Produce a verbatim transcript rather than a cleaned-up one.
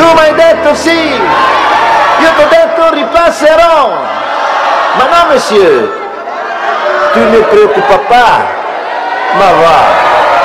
mi hai detto sì, io ti ho detto ripasserò, ma no monsieur, tu ne preoccupa pas, ma va.